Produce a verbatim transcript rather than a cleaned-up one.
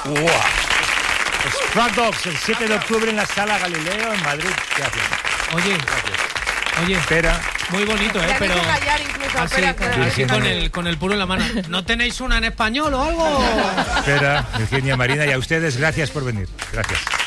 ¡Wow! Struck Dogs, el siete de octubre en la Sala Galileo, en Madrid. Gracias. Oye, Gracias. oye. Espera. Muy bonito, ¿eh? Pero callar incluso, así, espera, así con, el, con el puro en la mano. ¿No tenéis una en español o algo? Espera, Virginia, Marina, y a ustedes, gracias por venir. Gracias.